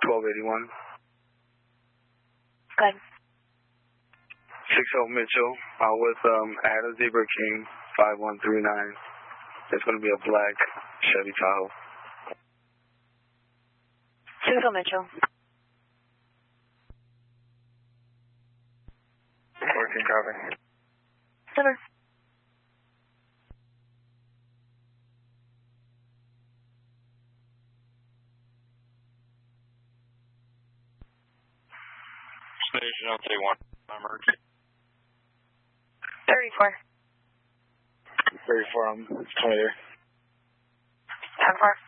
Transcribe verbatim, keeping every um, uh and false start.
twelve eighty-one. Go ahead. six oh Mitchell, uh, with um, Adam Zebra King, five one three nine. It's going to be a black Chevy Tahoe. six oh Mitchell. fourteen copy. Center. Station, I'll take one. Emergency. thirty-four. thirty-four, I'm twenty there. ten four.